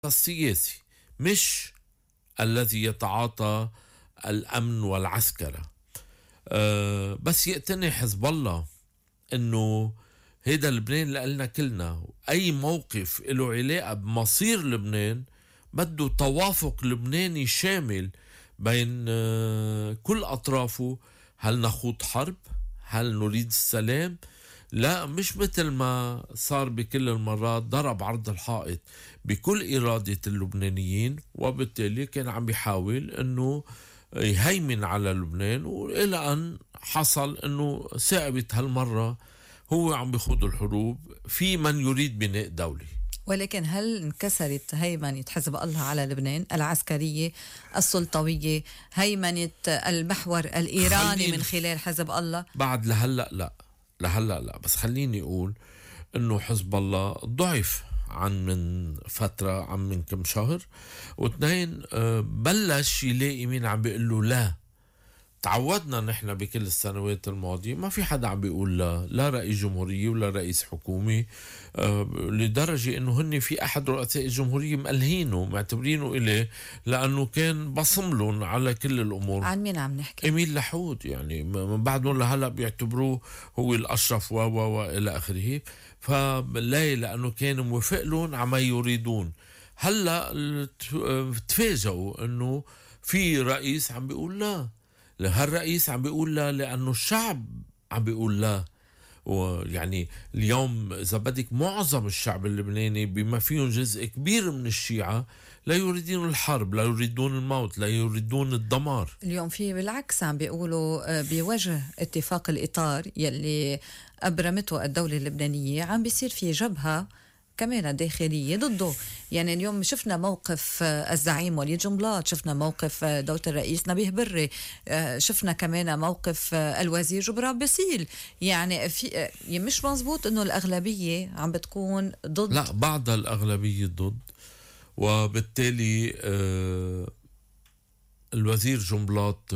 السياسي، مش الذي يتعاطى الأمن والعسكرة. بس يقتنع حزب الله انه هيدا لبنان لنا كلنا، اي موقف له علاقة بمصير لبنان بده توافق لبناني شامل بين كل اطرافه. هل نخوض حرب؟ هل نريد السلام؟ لا، مش مثل ما صار بكل المرات، ضرب عرض الحائط بكل إرادة اللبنانيين، وبالتالي كان عم بيحاول انه يهيمن على لبنان، وإلى أن حصل أنه ثابت هالمرة هو عم بيخوض الحروب في من يريد بناء دولة. ولكن هل انكسرت هيمنة حزب الله على لبنان العسكرية السلطوية، هيمنة المحور الإيراني من خلال حزب الله؟ بعد لهلأ لا، بس خليني أقول أنه حزب الله ضعف عن من فترة، عن من كم شهر، واثنين بلش يلاقي مين عم بيقول له لا. تعودنا نحن بكل السنوات الماضية ما في حدا عم بيقول لا رئيس جمهورية ولا رئيس حكومي، لدرجة انه هن في احد رؤساء الجمهورية مألهينه معتبرينه إليه لانه كان بصم لهم على كل الامور. عن مين عم نحكي؟ إميل لحود، يعني من بعد لهلا بيعتبروه هو الاشرف والى اخره. فلا، لانه كان موافق لهم عما يريدون. هلا تفاجئوا انه في رئيس عم بيقول لا. هالرئيس عم بيقول لا لأنه الشعب عم بيقول لا. ويعني اليوم إذا بدك معظم الشعب اللبناني بما فيهم جزء كبير من الشيعة لا يريدون الحرب، لا يريدون الموت، لا يريدون الدمار. اليوم في بالعكس عم بيقولوا بوجه اتفاق الإطار يلي أبرمته الدولة اللبنانية عم بيصير في جبهة كمان داخلية ضده. يعني اليوم شفنا موقف الزعيم وليد جنبلاط، شفنا موقف دولة الرئيس نبيه بري، شفنا كمان موقف الوزير جبران باسيل. يعني في مش مزبوط انه الأغلبية عم بتكون ضد. لا، بعض الأغلبية ضد، وبالتالي الوزير جنبلاط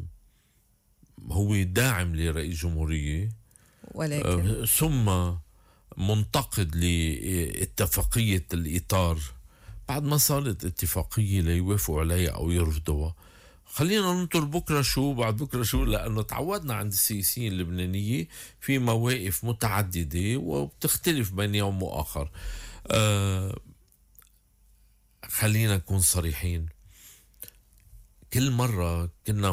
هو داعم لرئيس جمهورية، ولكن ثم منتقد لاتفاقية الإطار بعد ما صارت اتفاقية ليوافقوا عليها أو يرفضوها. خلينا ننطر بكرة شو بعد بكرة شو، لأنه تعودنا عند السياسيين اللبنانية في مواقف متعددة وبتختلف بين يوم وآخر. خلينا نكون صريحين، كل مرة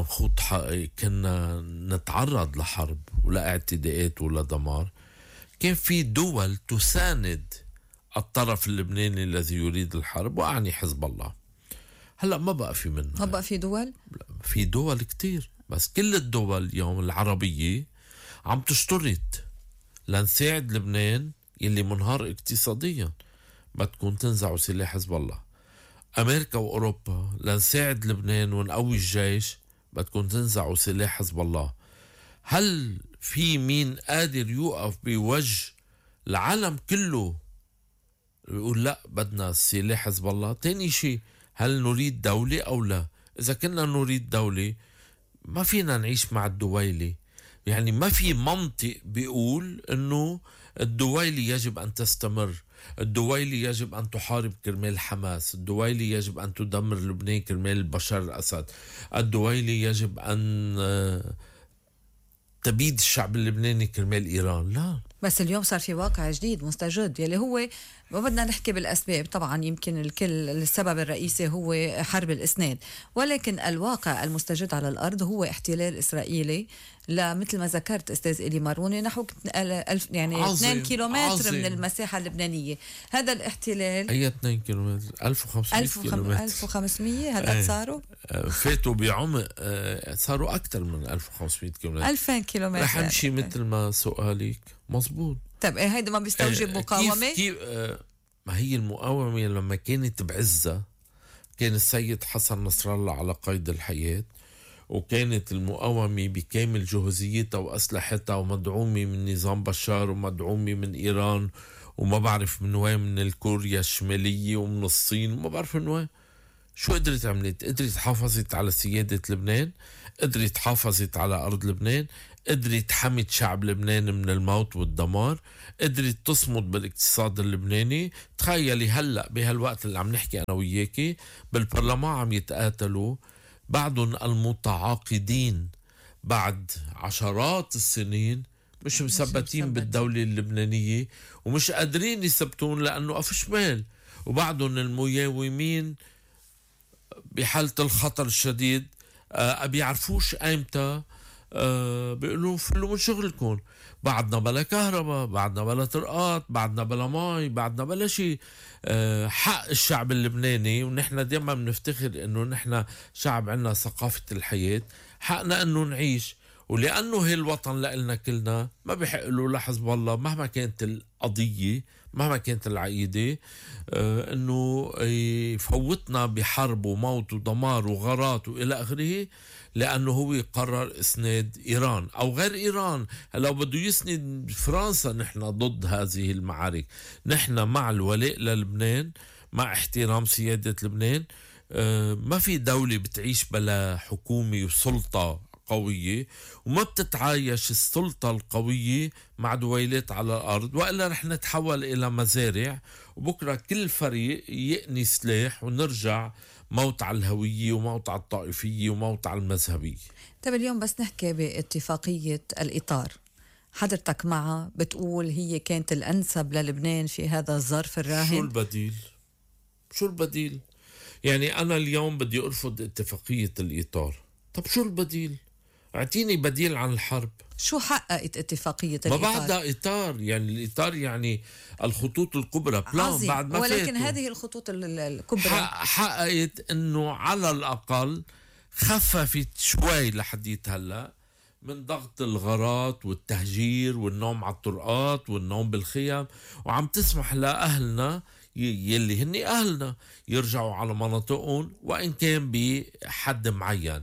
كنا نتعرض لحرب ولا اعتداءات ولا دمار، كان في دول تساند الطرف اللبناني الذي يريد الحرب، وأعني حزب الله. هلأ ما بقى في منه، ما بقى في دول. في دول كتير، بس كل الدول اليوم العربية عم تشترط لنساعد لبنان يلي منهار اقتصاديا بدكم تنزعوا سلاح حزب الله. أمريكا وأوروبا لنساعد لبنان ونقوي الجيش بدكم تنزعوا سلاح حزب الله. هل في مين قادر يوقف بوجه العالم كله يقول لا بدنا سلاح حزب الله؟ تاني شيء، هل نريد دولة أو لا؟ إذا كنا نريد دولة ما فينا نعيش مع الدويلة. يعني ما في منطق بيقول إنه الدويلة يجب أن تستمر، الدويلة يجب أن تحارب كرمال حماس، الدويلة يجب أن تدمر لبنان كرمال بشار الأسد، الدويلة يجب أن تبيد الشعب اللبناني كرمال إيران. لا، بس اليوم صار في واقع جديد مستجد يلي هو، ما بدنا نحكي بالأسباب طبعا، يمكن السبب الرئيسي هو حرب الإسناد، ولكن الواقع المستجد على الأرض هو احتلال إسرائيلي مثل ما ذكرت أستاذ إلي ماروني نحو 2 كيلومتر من المساحة اللبنانية. هذا الاحتلال أي 2 كيلومتر؟ 1500 كيلومتر. 1500 هلأ صاروا فاتوا بعمق، صاروا أكثر من 1500 كيلومتر، 2000 كيلومتر. رح امشي مثل ما سؤالك مزبوط. طب هيدا ما بيستوجب مقاومة؟ كيف ما هي المقاومة لما كانت بعزة كان السيد حسن نصر الله على قيد الحياة، وكانت المقاومة بكامل جهوزيتها وأسلحتها ومدعومة من نظام بشار ومدعومة من إيران وما بعرف من وين، من الكوريا الشمالية ومن الصين وما بعرف من وين. شو قدرت عملت؟ قدرت حافظت على سيادة لبنان، قدرت حافظت على أرض لبنان، قدرت حمت شعب لبنان من الموت والدمار، قدرت تصمد بالاقتصاد اللبناني. تخيلي هلأ بهالوقت اللي عم نحكي أنا وياكي بالبرلمان عم يتقاتلوا بعضهم المتعاقدين بعد عشرات السنين، مش مثبتين بالدولة اللبنانية ومش قادرين يثبتون لأنه قف شمال، وبعضهم المياومين بحالة الخطر الشديد بيعرفوش ايمتى بيقولوا فلوا من شغلكم، بعدنا بلا كهرباء، بعدنا بلا طرقات، بعدنا بلا مي، بعدنا بلا شيء. حق الشعب اللبناني، ونحن دائما بنفتخر انه نحن شعب عنا ثقافة الحياة، حقنا انه نعيش. ولأنه هي الوطن لإلنا كلنا، ما بحق له لحزب الله مهما كانت القضية، مهما كانت العقيدة، انه يفوتنا بحرب وموت ودمار وغارات والى اخره، لانه هو قرر اسناد ايران او غير ايران. لو بده يسند فرنسا، نحن ضد هذه المعارك، نحن مع الولاء للبنان، مع احترام سيادة لبنان. ما في دولة بتعيش بلا حكومة وسلطة قوية، وما بتتعايش السلطة القوية مع دويلات على الأرض، وإلا رح نتحول إلى مزارع، وبكرة كل فريق يقني سلاح ونرجع موت على الهوية وموت على الطائفية وموت على المذهبية. طيب اليوم بس نحكي باتفاقية الإطار، حضرتك معها، بتقول هي كانت الأنسب للبنان في هذا الظرف الراهن؟ شو البديل؟ شو البديل؟ يعني أنا اليوم بدي أرفض اتفاقية الإطار، طب شو البديل؟ اعطيني بديل عن الحرب. شو حققت اتفاقية ما الإطار؟ بعدها إطار، يعني الإطار يعني الخطوط الكبرى، بلان بعد ما ولكن فاتوا. هذه الخطوط الكبرى حققت انه على الأقل خففت شوي لحديت هلأ من ضغط الغارات والتهجير والنوم على الطرقات والنوم بالخيام، وعم تسمح لأهلنا يلي هن أهلنا يرجعوا على مناطقهم، وإن كان بحد معين.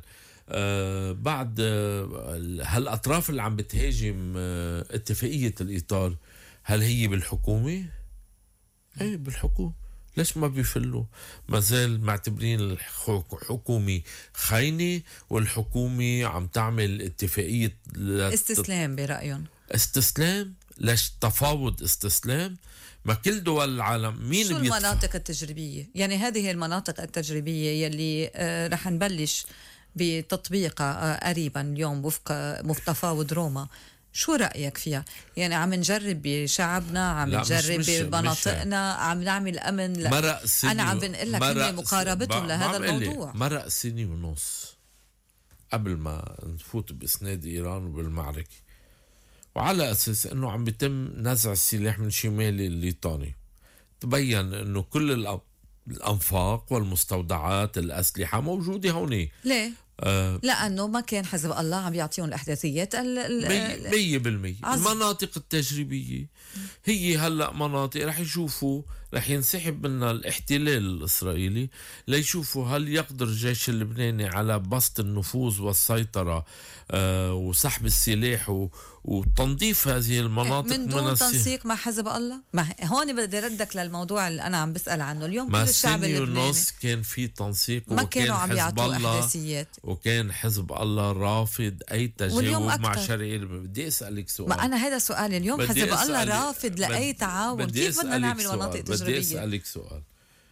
بعد هالأطراف اللي عم بتهاجم اتفاقية الإطار، هل هي بالحكومة؟ ايه بالحكومة. ليش ما بيفلوا؟ ما زال معتبرين الحكومة خاينة، والحكومة عم تعمل اتفاقية استسلام برأيهم. استسلام؟ ليش تفاوض استسلام؟ ما كل دول العالم مين شو المناطق التجريبية؟ يعني هذه المناطق التجريبية يلي رح نبلش بتطبيقها قريبا اليوم وفق تفاوض روما، شو رأيك فيها؟ يعني عم نجرب بشعبنا، عم نجرب بمناطقنا، عم نعمل أمن أنا عم بنقول لك إني مقاربتهم لهذا الموضوع. مرق سنة ونص قبل ما نفوت بإسناد إيران وبالمعركة، وعلى أساس أنه عم بيتم نزع السلاح من شمال الليطاني، تبين أنه كل الأنفاق والمستودعات الأسلحة موجودة هون. ليه؟ لأنه ما كان حزب الله عم يعطيهم الأحداثيات 100%. المناطق التجريبية هي هلأ مناطق رح يشوفوا، رح ينسحب منها الاحتلال الإسرائيلي ليشوفوا هل يقدر الجيش اللبناني على بسط النفوذ والسيطرة وسحب السلاح وتنظيف هذه المناطق من دون تنسيق مع حزب الله. ما هون بدي ردك للموضوع اللي أنا عم بسأل عنه اليوم. كل الشعب اللبناني كان في تنسيق، ما كانوا عم يعطوا أحداثيات، وكان حزب الله رافض أي تجاوب مع شرعي. بدي أسألك سؤال، ما أنا هذا سؤالي اليوم، حزب الله رافض لأي تعاون، كيف بدنا نعمل مناطق تجريبية؟ بدي أسألك سؤال،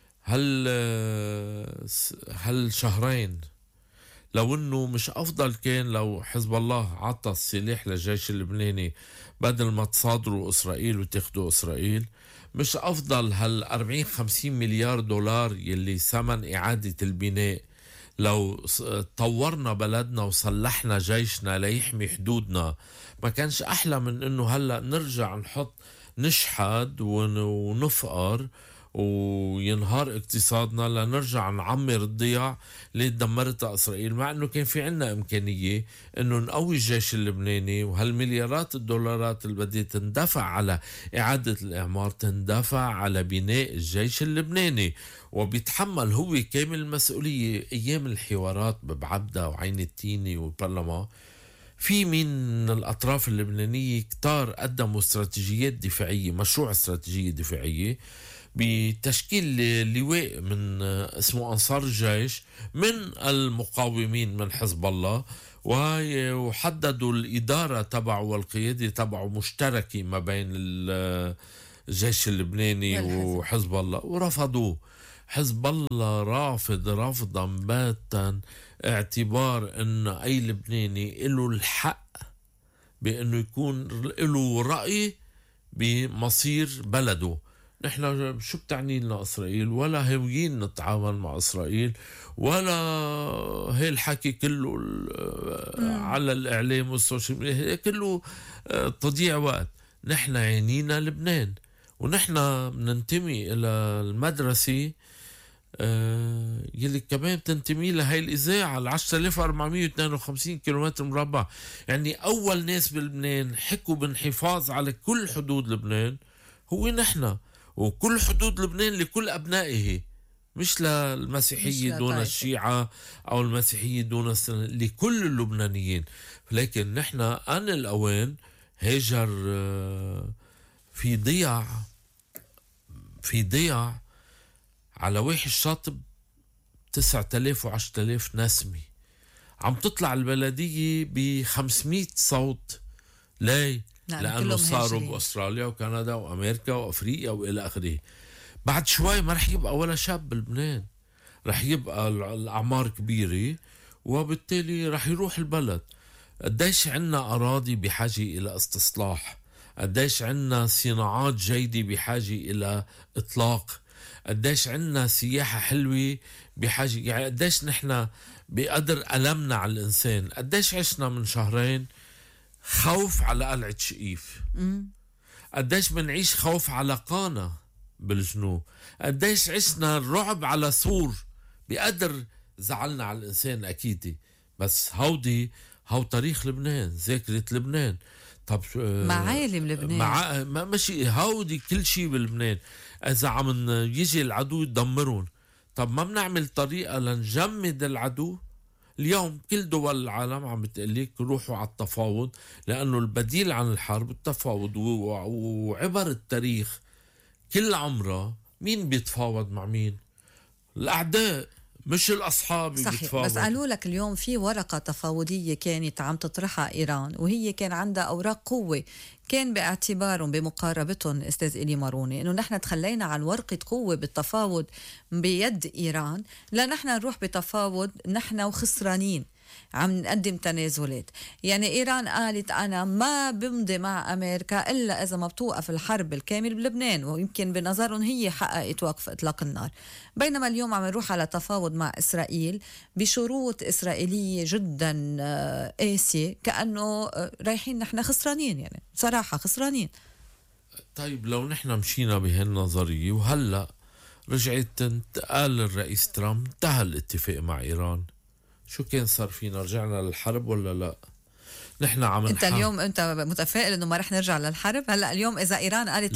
هل شهرين لو انه مش افضل كان لو حزب الله عطى السلاح للجيش اللبناني بدل ما تصادروا اسرائيل وتاخدوا اسرائيل؟ مش افضل هال 40-50 مليار دولار يلي ثمن اعادة البناء لو طورنا بلدنا وصلحنا جيشنا ليحمي حدودنا؟ ما كانش احلى من انه هلأ نرجع نشحد ونفقر وينهار اقتصادنا لنرجع نعمر الضياع اللي دمرتها إسرائيل، مع أنه كان في عنا إمكانية أنه نقوي الجيش اللبناني، وهالمليارات الدولارات اللي بدها تندفع على إعادة الإعمار تندفع على بناء الجيش اللبناني، وبيتحمل هو كامل المسؤولية. أيام الحوارات ببعبدة وعين التيني والبرلمان، في من الأطراف اللبنانية كتار قدموا استراتيجيات دفاعية، مشروع استراتيجية دفاعية بتشكيل لواء من اسمه أنصار الجيش من المقاومين من حزب الله، وحددوا الإدارة تبعه والقيادة تبعه مشتركة ما بين الجيش اللبناني وحزب الله، ورفضوه. حزب الله رافض رفضا باتا، اعتبار أن أي لبناني له الحق بأنه يكون له رأي بمصير بلده. نحن شو بتعني لنا إسرائيل؟ ولا هاويين نتعامل مع إسرائيل، ولا هي الحكي كله على الإعلام والسوشيال ميديا كله تضييع وقت. نحن عينينا لبنان، ونحن بننتمي إلى المدرسة يلي كمان بتنتمي لهي الإذاعة 10,452 كيلومتر مربع. يعني أول ناس بلبنان حكوا بالحفاظ على كل حدود لبنان هو نحن، وكل حدود لبنان لكل أبنائه، مش للمسيحية دون الشيعة أو المسيحية دون لكل اللبنانيين. لكن نحن آن الأوان هاجر في ضياع على واحد شاطب 9,000 و10,000 نسمة، عم تطلع البلدية ب500 صوت. ليه؟ لأنه صاروا بأستراليا وكندا وأمريكا وأفريقيا وإلى آخره. بعد شوي ما رح يبقى ولا شاب بلبنان، رح يبقى الأعمار كبيرة، وبالتالي رح يروح البلد. قديش عنا أراضي بحاجة إلى استصلاح، قديش عنا صناعات جيدة بحاجة إلى إطلاق، قديش عنا سياحة حلوة بحاجة، يعني قديش نحن بقدر ألمنا على الإنسان. قديش عشنا من شهرين خوف على قلعة شقيف، قديش بنعيش خوف على قانا بالجنوب، قديش عشنا الرعب على سور بقدر زعلنا على الإنسان أكيد. بس هو تاريخ لبنان، ذاكرة لبنان. طب معالم لبنان، ماشي، هودي كل شيء بلبنان. إذا عم يجي العدو يدمرون، طب ما بنعمل طريقة لنجمد العدو؟ اليوم كل دول العالم عم بتقليك روحوا على التفاوض، لأنه البديل عن الحرب التفاوض. وعبر التاريخ كل عمره مين بيتفاوض مع مين؟ الأعداء مش الأصحاب. صحيح. بس قالوا لك اليوم في ورقة تفاوضية كانت عم تطرحها إيران، وهي كان عندها أوراق قوة، كان باعتبارهم بمقاربتهم أستاذ إلي ماروني إنه نحن تخلينا عن ورقة قوة بالتفاوض بيد إيران، لا نحن نروح بتفاوض نحن وخسرانين عم نقدم تنازلات. يعني إيران قالت أنا ما بمضي مع أمريكا إلا إذا ما بتوقف الحرب الكامل بلبنان، ويمكن بنظرهم هي حققت وقف إطلاق النار. بينما اليوم عم نروح على تفاوض مع إسرائيل بشروط إسرائيلية جدا قاسية، كأنه رايحين نحن خسرانين، يعني صراحة خسرانين. طيب لو نحن مشينا بهالنظرية وهلأ رجعت قال الرئيس ترامب انتهى الاتفاق مع إيران، شو كان صار فينا؟ رجعنا للحرب ولا لا؟ نحن عم انت اليوم انت متفائل انه ما رح نرجع للحرب؟ هلا اليوم اذا ايران قالت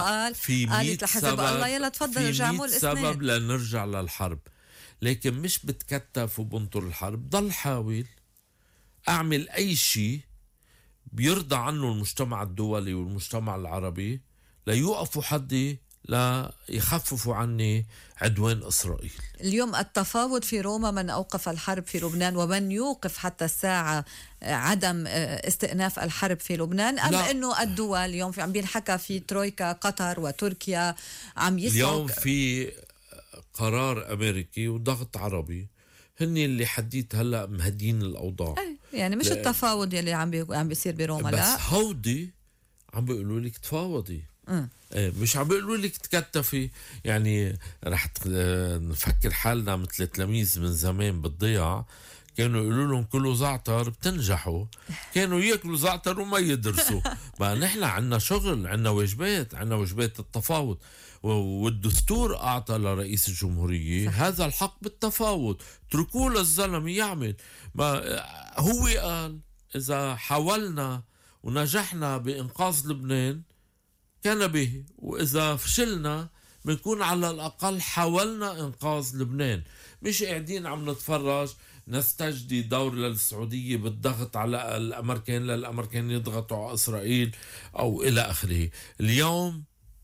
لحزب الله يلا تفضل ارجع مول الاسناد. في 100 سبب لنرجع للحرب، لكن مش بتكتف وبنطر الحرب. ضل حاول اعمل اي شيء بيرضى عنه المجتمع الدولي والمجتمع العربي ليوقفوا حدي، لا يخففوا عني عدوان إسرائيل. اليوم التفاوض في روما من أوقف الحرب في لبنان، ومن يوقف حتى الساعة عدم استئناف الحرب في لبنان، أم أنه الدول اليوم عم بينحكى في ترويكا قطر وتركيا عم يسعوا؟ اليوم في قرار أمريكي وضغط عربي هن اللي حديت هلأ مهدين الأوضاع. يعني مش التفاوض يلي عم بيصير بروما، بس لا بس هودي عم بيقولوا لك تفاوضي، مش عم بيقولوا لك تكتفي. يعني رح نفكر حالنا مثل تلاميذ من زمان بالضياع كانوا يقولوا لهم كلوا زعتر بتنجحوا، كانوا ياكلوا زعتر وما يدرسوا. ما نحن عنا شغل، عنا واجبات التفاوض، والدستور أعطى لرئيس الجمهورية هذا الحق بالتفاوض. اتركوه للزلمة يعمل. ما هو قال إذا حاولنا ونجحنا بإنقاذ لبنان كان به، وإذا فشلنا بنكون على الأقل حاولنا إنقاذ لبنان. مش قاعدين عم نتفرج نستجدي دور للسعودية بالضغط على الأمريكان للأمريكان يضغطوا على إسرائيل أو إلى آخره. اليوم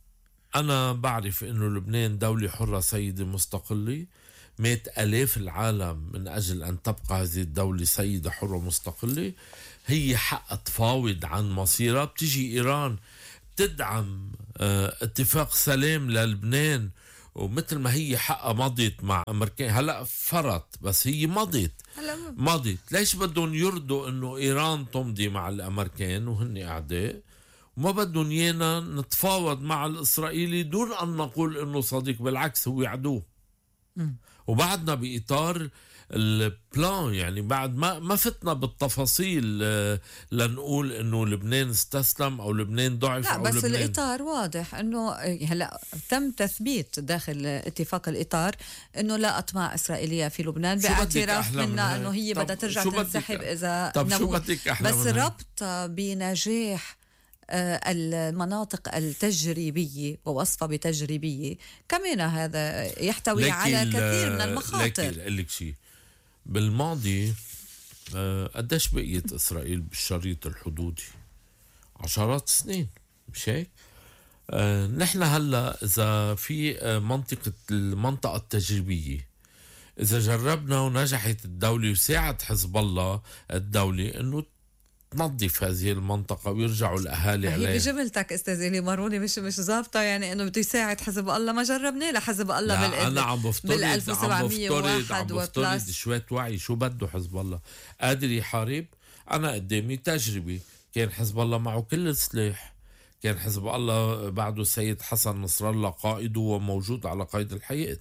أنا بعرف إنه لبنان دولة حرة سيدة مستقلة، مئة آلاف العالم من أجل أن تبقى هذه الدولة سيدة حرة مستقلة. هي حق تفاوض عن مصيرها. بتيجي إيران تدعم اتفاق سلام للبنان، ومثل ما هي حقها مضت مع أمريكان، هلأ فرط بس هي مضت. ليش بدهم يرضوا إنه إيران تمضي مع الأمريكان وهن أعداء، وما بدهم يانا نتفاوض مع الإسرائيلي دون أن نقول إنه صديق، بالعكس هو عدو. وبعدنا بإطار البلان، يعني بعد ما فتنا بالتفاصيل لنقول انه لبنان استسلم او لبنان ضعف. لا أو بس لبنان الإطار واضح انه هلا تم تثبيت داخل اتفاق الإطار انه لا أطماع إسرائيلية في لبنان، باعتراف منا انه هي بدها ترجع تنسحب اذا نموت. بس ربط بنجاح المناطق التجريبية ووصفها بتجريبية كمان هذا يحتوي على كثير من المخاطر. لكن لك شيء بالماضي، قديش بقيت إسرائيل بالشريط الحدودي؟ 10 سنين، مش هيك؟ نحن هلا إذا في المنطقة التجريبية، إذا جربنا ونجحت الدولة وساعد حزب الله الدولة إنه تنظف هذه المنطقة ويرجعوا الأهالي عليها. هي بجملتك أستاذ إلي ماروني مش ظابطة، يعني إنه بده يساعد حزب الله. ما جربناه لحزب الله أنا عم بفترض 1701 وبلس شوية وعي. شو بده حزب الله؟ قادر يحارب؟ أنا قدامي تجربة، كان حزب الله معه كل السلاح، كان حزب الله بعده السيد حسن نصر الله قائده وموجود على قيد الحياة.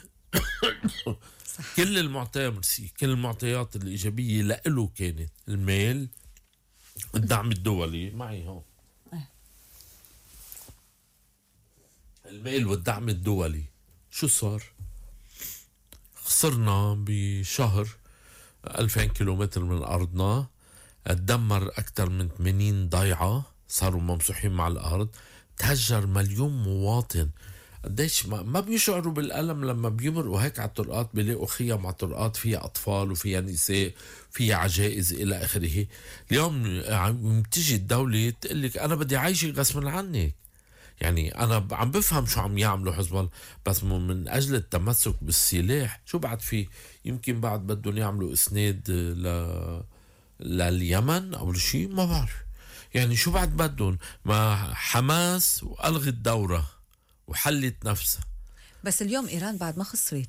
كل المعطيات الإيجابية لإله كانت المال، الدعم الدولي معي هون، المال والدعم الدولي. شو صار؟ خسرنا بشهر 2000 كيلومتر من أرضنا، اتدمر أكثر من 80 ضيعة صاروا ممسوحين مع الأرض، تهجر مليون مواطن. قديش ما بيشعروا بالألم لما بيمرقوا هيك على الطرقات، بيلاقوا خيام على الطرقات فيها أطفال وفيها نساء فيها عجائز إلى آخره. اليوم عم تيجي الدولة تقول لك أنا بدي عايشك غصبا عنك. يعني أنا عم بفهم شو عم يعملوا حزب الله، بس من أجل التمسك بالسلاح شو بعد في؟ يمكن بعد بدهم يعملوا إسناد لليمن أو شيء، ما بعرف. يعني شو بعد بدهم؟ ما حماس وألغت الدورة وحلت نفسها. بس اليوم إيران بعد ما خسرت.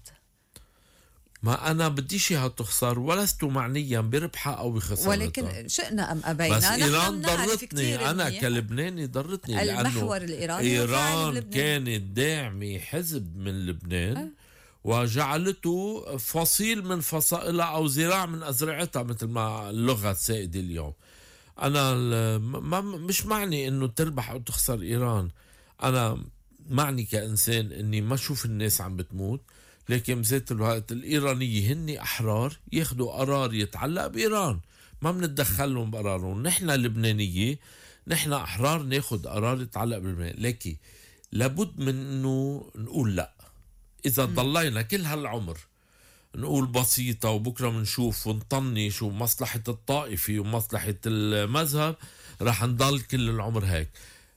ما أنا بديش إياها تخسر، ولست معنيا بربحها أو بخسارتها، ولكن شئنا أم أبينا بس إيران ضرتني. أنا كلبناني ضرتني، المحور الإيراني إيران كانت داعمة حزب من لبنان وجعلته فصيل من فصائلها أو ذراع من أزرعتها، مثل ما اللغة السائدة اليوم. أنا مش معني إنه تربح أو تخسر إيران، أنا معني كإنسان إني ما شوف الناس عم بتموت، لكن بذات الوقت الإيرانية هن أحرار ياخدوا قرار يتعلق بإيران، ما بنتدخلهم بقرارهم. نحن اللبنانية نحن أحرار ناخد قرار يتعلق بلبنان، لكن لابد من إنه نقول لا. إذا ضلينا كل هالعمر نقول بسيطة وبكرة منشوف ونطنش ومصلحة الطائفة ومصلحة المذهب، رح نضل كل العمر هيك.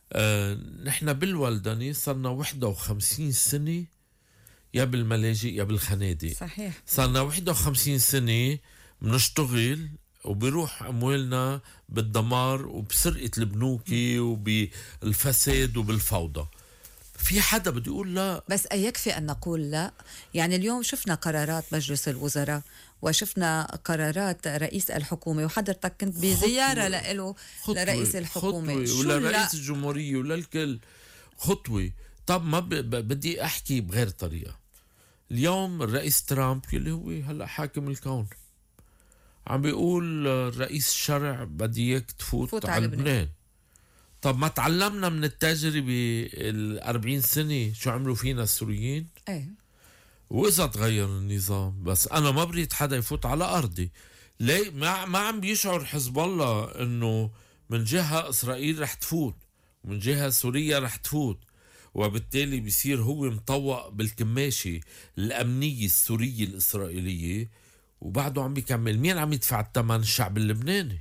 نحن بالولدني صرنا 51 سنة يا بالملاجئ يا بالخنادق. صحيح. صرنا 51 سنة بنشتغل وبيروح أموالنا بالدمار وبسرقة البنوك وبالفساد وبالفوضى. في حدا بده يقول لا؟ بس يكفي أن نقول لا. يعني اليوم شفنا قرارات مجلس الوزراء وشفنا قرارات رئيس الحكومة، وحضرتك كنت بزيارة له لرئيس الحكومة ولا رئيس الجمهورية ولا الكل خطوة. طب ما بدي أحكي بغير طريقة. اليوم الرئيس ترامب اللي هو هلأ حاكم الكون عم بيقول رئيس الشرع بدي اياك تفوت على لبنان. طب ما تعلمنا من التجربة 40 سنة شو عملوا فينا السوريين؟ ايه. وإذا تغير النظام، بس أنا ما بريد حدا يفوت على أرضي. ليه ما عم بيشعر حزب الله إنه من جهة إسرائيل رح تفوت ومن جهة سوريا رح تفوت، وبالتالي بيصير هو مطوق بالكماشة الأمنية السورية الإسرائيلية، وبعده عم بيكمل. مين عم يدفع الثمن؟ الشعب اللبناني.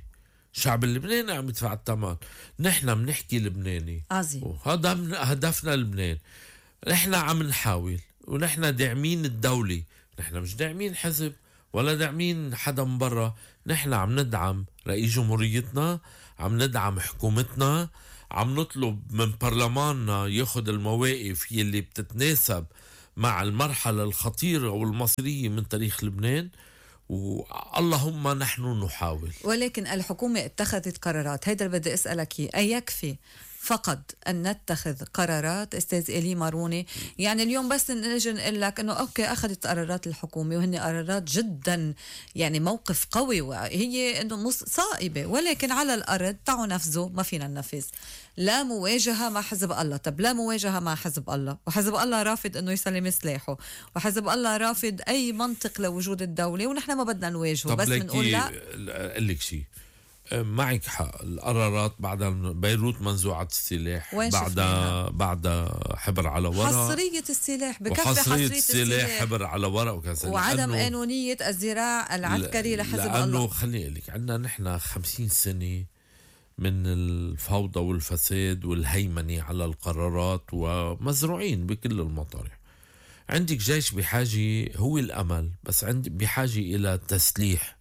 الشعب اللبناني عم يدفع الثمن. نحن بنحكي لبناني، عظيم. وهذا هدفنا لبنان. نحن عم نحاول، ونحن داعمين الدولة، نحن مش داعمين حزب ولا داعمين حدا من برا. نحن عم ندعم رئيس جمهوريتنا، عم ندعم حكومتنا، عم نطلب من برلماننا ياخد المواقف يلي بتتناسب مع المرحلة الخطيرة والمصيرية من تاريخ لبنان. واللهم نحن نحاول. ولكن الحكومة اتخذت قرارات، هيدا اللي بدي أسألك إياه. أيكفي فقط أن نتخذ قرارات أستاذ إيلي ماروني؟ يعني اليوم بس نجي نقول لك أنه أوكي أخذت قرارات الحكومة وهن قرارات جدا يعني موقف قوي، وهي أنه صائبة، ولكن على الأرض تعوا نفذوا ما فينا ننفذ. لا مواجهة مع حزب الله. طب لا مواجهة مع حزب الله، وحزب الله رافض أنه يسلم سلاحه، وحزب الله رافض أي منطق لوجود الدولة، ونحن ما بدنا نواجهه. بس بنقول لا. أقول لك شيء، معك حق. القرارات بعد بيروت منزوعة السلاح، بعد حبر على ورق، حصرية السلاح، بكفي حصرية السلاح، حبر على ورق وكذا، وعدم قانونية الزراع العسكري لحزب الله. لأنه خليني أقول لك، عندنا نحن 50 سنة من الفوضى والفساد والهيمنة على القرارات، ومزروعين بكل المطارح. عندك جيش بحاجة، هو الأمل، بس بحاجة إلى تسليح.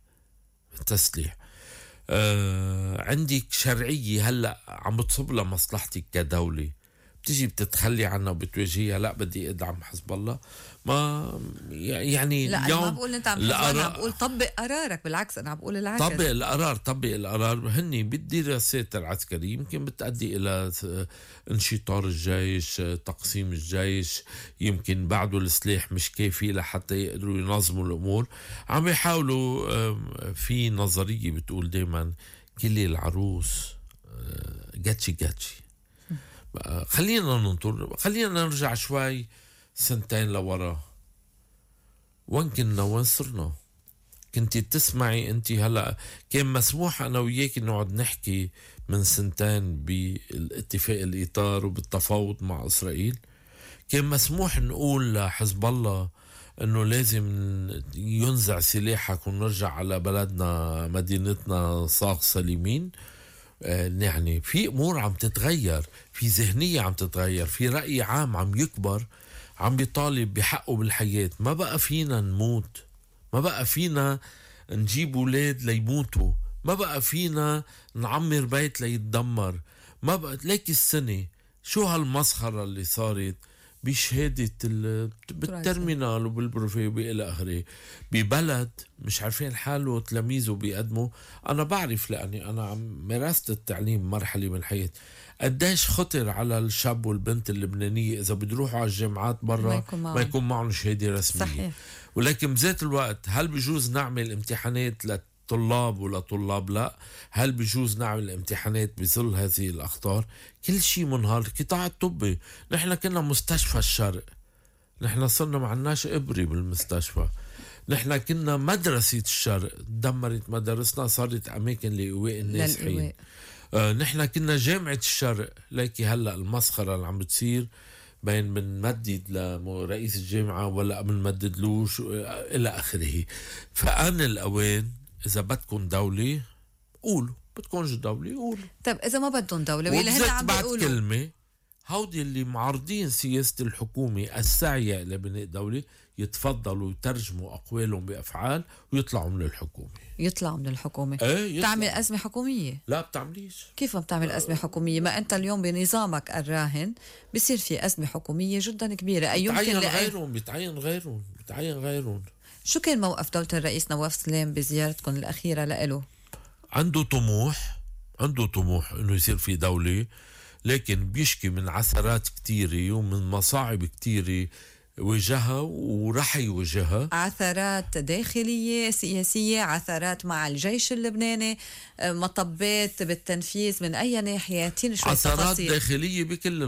عندك شرعية هلأ عم بتصب لمصلحتك كدولة، بتجي بتتخلي عنها وبتواجهها. لا بدي ادعم حزب الله، ما يعني لا، أنا ما بقول انت عم تحزب، انا بقول طبق قرارك. بالعكس انا عم بقول العكس. طبق القرار هني بالدراسات العسكرية يمكن بتؤدي الى انشطار الجيش، تقسيم الجيش، يمكن بعده السلاح مش كافي لحتى يقدروا ينظموا الامور. عم يحاولوا. في نظرية بتقول دايما كل العروس جاتشي. خلينا ننطر، خلينا نرجع شوي سنتين لورا. وين كنا؟ وين صرنا؟ كنتي تسمعي انت هلا كان مسموح انا وياك نقعد نحكي من سنتين بالاتفاق الاطار وبالتفاوض مع اسرائيل؟ كان مسموح نقول لحزب الله انه لازم ينزع سلاحك ونرجع على بلدنا مدينتنا صاغ سليمين؟ يعني في امور عم تتغير، في ذهنية عم تتغير، في رأي عام عم يكبر، عم بيطالب بحقه بالحياة. ما بقى فينا نموت، ما بقى فينا نجيب اولاد ليموتوا، ما بقى فينا نعمر بيت ليتدمر. ما بقى ليك السنة شو هالمسخرة اللي صارت بشهادة بالترمينال وبالبروفي وبإلى آخره، ببلد مش عارفين حاله تلاميذه بيقدموا. أنا بعرف لأني أنا مارست التعليم مرحلة من حياتي قديش خطر على الشاب والبنت اللبنانية إذا بيروحوا على الجامعات برا ما يكون معهم شهادة رسمية. صحيح. ولكن بذات الوقت هل بيجوز نعمل امتحانات طلاب ولا طلاب؟ لا. هل بيجوز نعمل امتحانات بظل هذه الأخطار؟ كل شيء منهار. القطاع الطبي، نحن كنا مستشفى الشرق، نحن صرنا معناش إبري بالمستشفى. نحن كنا مدرسة الشرق، دمرت مدارسنا، صارت أماكن لإيواء الناس حين. نحن كنا جامعة الشرق، لكن هلأ المسخرة اللي عم بتصير بين بنمدد لرئيس الجامعة ولا بنمددلوش إلى آخره. فآن الأوان إذا بدكم دولة قولوا، بدكمش دولة قولوا. طب إذا ما بدهم دولة ويلي هلا عم بيقولوا كلمة، هودي اللي معارضين سياسة الحكومة السعية لبناء دولة يتفضلوا يترجموا أقوالهم بأفعال ويطلعوا من الحكومة. يطلعوا من الحكومة. تعمل أزمة حكومية؟ لا بتعمليش. كيف بتعمل أزمة حكومية؟ ما أنت اليوم بنظامك الراهن بيصير في أزمة حكومية جدا كبيرة. أي يمكن بيتعين غيرهم. شو كان موقف دولة الرئيس نواف سلام بزيارتكم الأخيرة لإله؟ عنده طموح إنه يصير في دولة، لكن بيشكي من عثرات كتيرة ومن مصاعب كتيرة واجهها ورح يواجهها. عثرات داخلية سياسية، عثرات مع الجيش اللبناني، مطبات بالتنفيذ من أي ناحية؟ عثرات داخلية بكل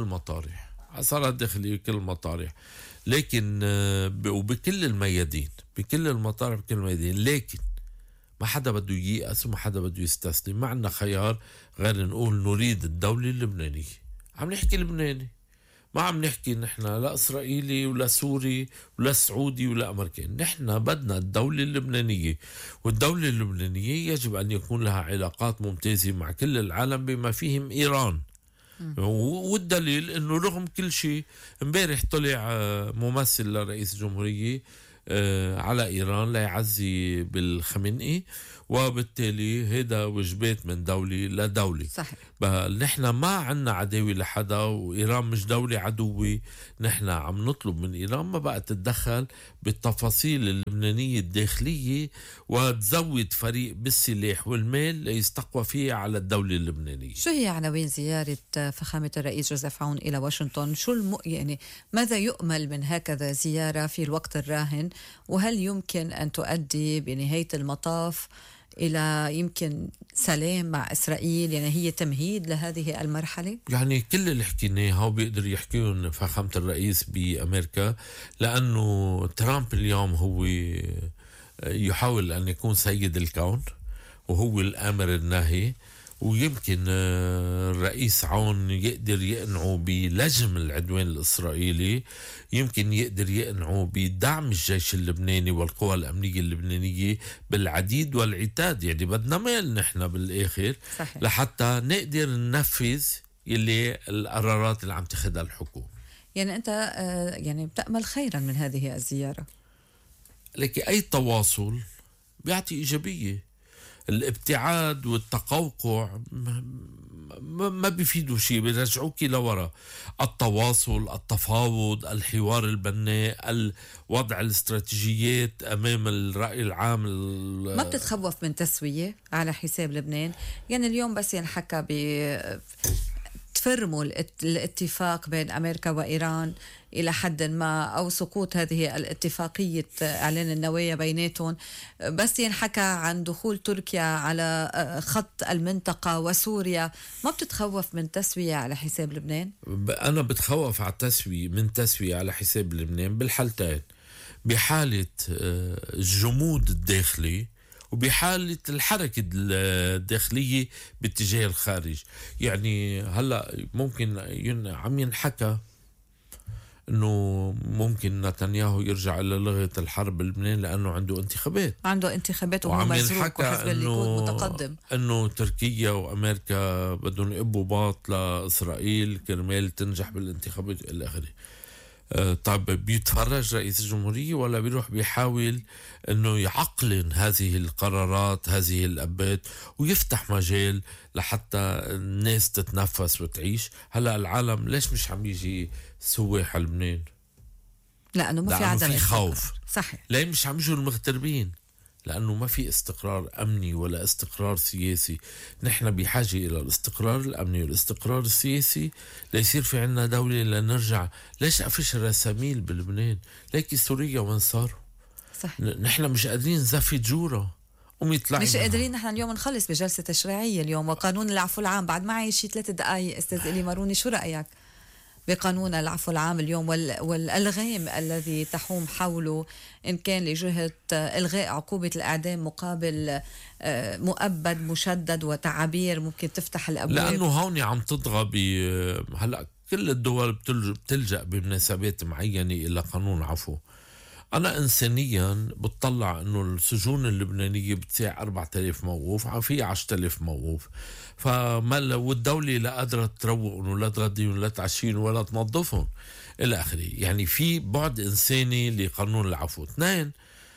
المطارح، لكن وبكل الميادين، بكل المطارح، بكل الميادين. لكن ما حدا بده ييأس وما حدا بده يستسلم. ما عنا خيار غير نقول نريد الدولة اللبنانية. عم نحكي لبناني، ما عم نحكي نحن لا إسرائيلي ولا سوري ولا سعودي ولا أمريكي، نحن بدنا الدولة اللبنانية، والدولة اللبنانية يجب أن يكون لها علاقات ممتازة مع كل العالم بما فيهم إيران. والدليل انه رغم كل شيء امبارح طلع ممثل لرئيس الجمهورية على ايران ليعزي بالخمنئي، وبالتالي هيدا وجبات من دولة لدولة. صحيح. نحن ما عنا عداوة لحدا، وإيران مش دولة عدوة. نحن عم نطلب من إيران ما بقى تتدخل بالتفاصيل اللبنانية الداخلية وتزود فريق بالسلاح والمال ليستقوى فيه على الدولة اللبنانية. شو هي عناوين زيارة فخامة الرئيس جوزيف عون إلى واشنطن؟ شو يعني ماذا يؤمل من هكذا زيارة في الوقت الراهن؟ وهل يمكن أن تؤدي بنهاية المطاف إلى يمكن سلام مع إسرائيل؟ يعني هي تمهيد لهذه المرحلة؟ يعني كل اللي حكيناه هو بيقدر يحكيهم فخامة الرئيس بأمريكا، لأنه ترامب اليوم هو يحاول أن يكون سيد الكون وهو الآمر الناهي، ويمكن الرئيس عون يقدر يقنعه بلجم العدوان الإسرائيلي، يمكن يقدر يقنعه بدعم الجيش اللبناني والقوى الأمنية اللبنانية بالعديد والعتاد. يعني بدنا مال نحن بالآخر. صحيح. لحتى نقدر ننفذ اللي القرارات اللي عم تاخدها الحكومة. يعني أنت يعني بتأمل خيرا من هذه الزيارة؟ لكن أي تواصل بيعطي إيجابية. الابتعاد والتقوقع ما بيفيدوا شيء، بيرجعوك لورا. التواصل، التفاوض، الحوار البناء، وضع الاستراتيجيات أمام الرأي العام. ما بتتخوف من تسوية على حساب لبنان؟ يعني اليوم بس ينحكى تفرموا الاتفاق بين أمريكا وإيران إلى حد ما، أو سقوط هذه الاتفاقية إعلان النوايا بيناتهم، بس ينحكى عن دخول تركيا على خط المنطقة وسوريا. ما بتتخوف من تسوية على حساب لبنان؟ أنا بتخوف على من تسوية على حساب لبنان بالحالتين: بحالة الجمود الداخلي، وبحالة الحركة الداخلية باتجاه الخارج. يعني هلأ ممكن عم ينحكى انه ممكن نتنياهو يرجع الى لغة الحرب بلبنان لانه عنده انتخابات وهو مزروق وحزب الليكود متقدم. انه تركيا وامريكا بدهم يقبوا باط لاسرائيل كرمال تنجح بالانتخابات الى اخره. طيب بيتفرج رئيس الجمهورية ولا بيروح بيحاول انه يعقلن هذه القرارات، هذه الابات، ويفتح مجال لحتى الناس تتنفس وتعيش؟ هلا العالم ليش مش عم يجي سواح لبنان؟ لانه ما في عدم، في خوف. صحيح. ليه مش عم يجوا المغتربين؟ لأنه ما في استقرار أمني ولا استقرار سياسي. نحن بحاجة إلى الاستقرار الأمني والاستقرار السياسي ليصير في عنا دولة لنرجع. ليش قفش الرساميل بلبنان؟ ليك سوريا وين صاروا؟ صح. نحن مش قادرين نزفي جورة مش قادرين نحن اليوم نخلص بجلسة تشريعية اليوم، وقانون العفو العام بعد معي شي 3 دقايق. أستاذ إلي ماروني، شو رأيك بقانون العفو العام اليوم والألغام الذي تحوم حوله، إن كان لجهة إلغاء عقوبة الإعدام مقابل مؤبد مشدد وتعابير ممكن تفتح الأبواب؟ لأنه هون عم تطغى هلأ كل الدول بتلجأ بمناسبات معينة إلى قانون عفو. أنا إنسانيا بتطلع أنه السجون اللبنانية بتساع 4000 موقوف، في 10000 موقوف، والدولة لا قادرة تروقهم ولا تغديهم ولا تعشيهم ولا تنظفهم إلى آخره. يعني في بعد إنساني لقانون العفو. 2،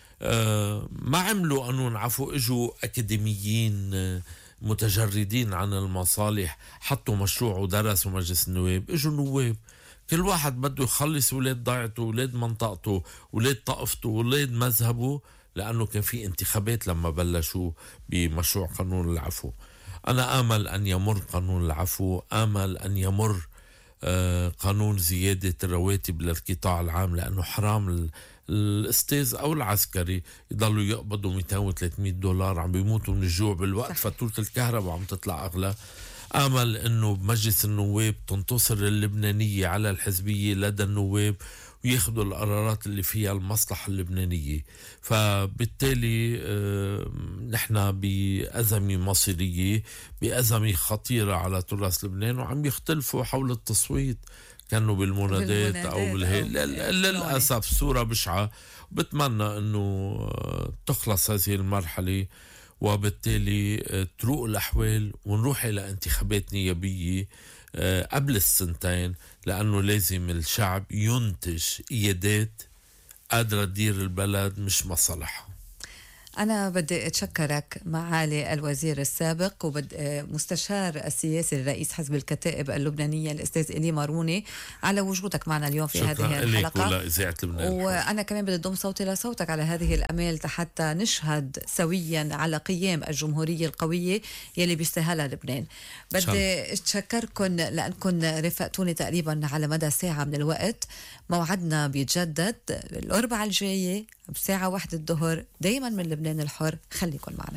ما عملوا قانون عفو، اجوا أكاديميين متجردين عن المصالح، حطوا مشروع ودرسوا مجلس النواب، اجوا نواب كل واحد بده يخلص ولاد ضيعته، ولاد منطقته، ولاد طائفته، ولاد مذهبه، لأنه كان في انتخابات لما بلشوا بمشروع قانون العفو. أنا آمل أن يمر قانون العفو، آمل أن يمر قانون زيادة الرواتب للقطاع العام، لأنه حرام الأستاذ أو العسكري يضلوا يقبضوا 200 و 300 دولار، عم بيموتوا من الجوع بالوقت فاتورة الكهرباء عم تطلع أغلى. آمل أنه بمجلس النواب تنتصر اللبنانية على الحزبية لدى النواب وياخدوا القرارات اللي فيها المصلحة اللبنانية. فبالتالي نحن بأزمة مصيرية، بأزمة خطيرة على تراث لبنان، وعم يختلفوا حول التصويت. كانوا بالمنادات أو بالهي. للأسف صورة بشعة. بتمنى أنه تخلص هذه المرحلة وبالتالي تروق الأحوال ونروح إلى انتخابات نيابية قبل السنتين، لأنه لازم الشعب ينتج قيادات قادرة تدير البلد مش مصالحها. أنا بدي أتشكرك معالي الوزير السابق مستشار السياسي لرئيس حزب الكتائب اللبنانية الأستاذ إلي ماروني على وجودك معنا اليوم في هذه الحلقة. وأنا كمان بدي أضم صوتي لصوتك على هذه الأمال حتى نشهد سويا على قيام الجمهورية القوية يلي بيستاهلها لبنان. بدي أتشكركم لأنكم رفقتوني تقريبا على مدى ساعة من الوقت. موعدنا بيتجدد الأربعاء الجاية بساعة 1 الظهر دايما من لبنان الحر. خليكن معنا.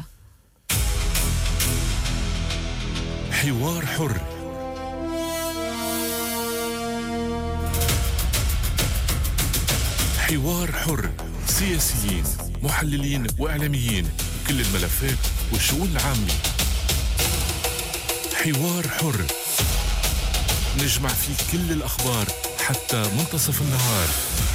حوار حر. حوار حر، سياسيين، محللين وإعلاميين، كل الملفات والشؤون العامة. حوار حر، نجمع فيه كل الأخبار حتى منتصف النهار.